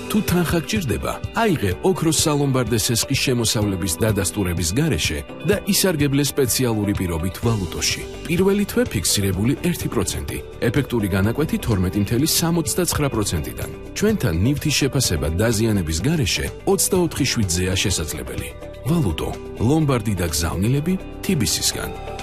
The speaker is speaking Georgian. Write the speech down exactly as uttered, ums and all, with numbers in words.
თუ თანხა გჭირდება, აიღე ოქროს სალომბარდე სესხის შემოსავლების დადასტურების გარეშე და ისარგებლე სპეციალური პირობით ვალუტოში. პირველი თვე ფიქსირებული ერთი პროცენტი, ეფექტური განაკვეთი თორმეტი წუთი სამოცდაცხრა პროცენტიდან. ჩვენთან ნივთის შეფასება დაზიანების გარეშე ოცდაოთხი შვიდზეა შესაძლებელი. ვალუტო, ლომბარდი და გზავნილები თი ბი სისგან.